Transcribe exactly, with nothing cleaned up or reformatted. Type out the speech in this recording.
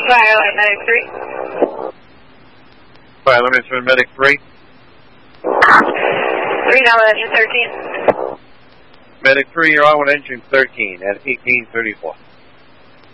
Violet Medic three. Violet Instrument Medic three. three, now engine thirteen. Medic three, you're on with engine thirteen at eighteen thirty-four.